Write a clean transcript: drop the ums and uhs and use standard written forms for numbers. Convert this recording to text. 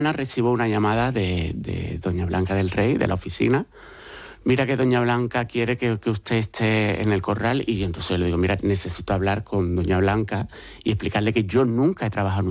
Recibo una llamada de doña Blanca del Rey, de la oficina. Mira que doña Blanca quiere que usted esté en el corral, y entonces le digo, mira, necesito hablar con doña Blanca y explicarle que yo nunca he trabajado en un